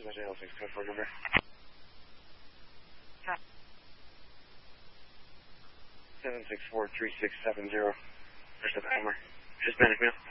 Where's my L6 code for number? Huh. 7643670. First up, Elmer. Hispanic male.